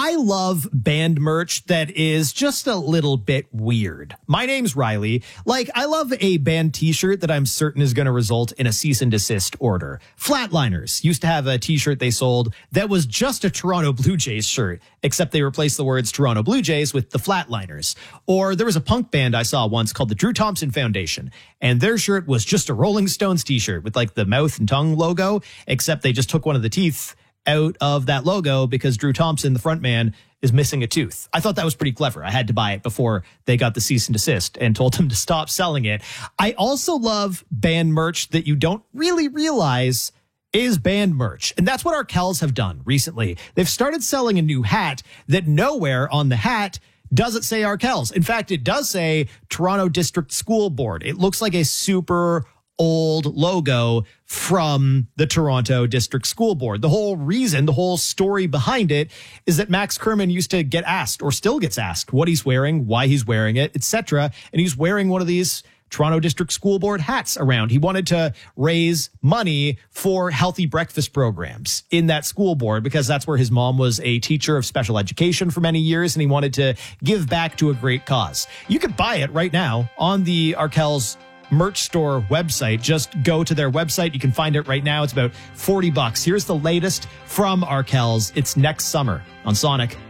I love band merch that is just a little bit weird. My name's Riley. Like, I love a band t-shirt that I'm certain is going to result in a cease and desist order. Flatliners used to have a t-shirt they sold that was just a Toronto Blue Jays shirt, except they replaced the words Toronto Blue Jays with the Flatliners. Or there was a punk band I saw once called the Drew Thompson Foundation, and their shirt was just a Rolling Stones t-shirt with like the mouth and tongue logo, except they just took one of the teeth out of that logo because Drew Thompson, the front man, is missing a tooth. I thought that was pretty clever. I had to buy it before they got the cease and desist and told them to stop selling it. I also love band merch that you don't really realize is band merch. And that's what Arkells have done recently. They've started selling a new hat that nowhere on the hat does it say Arkells. In fact, it does say Toronto District School Board. It looks like a super old logo from the Toronto District School Board. The whole reason, the whole story behind it is that Max Kerman used to get asked, or still gets asked, what he's wearing, why he's wearing it, etc. And he's wearing one of these Toronto District School Board hats around. He wanted to raise money for healthy breakfast programs in that school board because that's where his mom was a teacher of special education for many years, and he wanted to give back to a great cause. You could buy it right now on the Arkells merch store website. Just go to their website. You can find it right now. It's about $40. Here's the latest from Arkells. It's next summer on Sonic.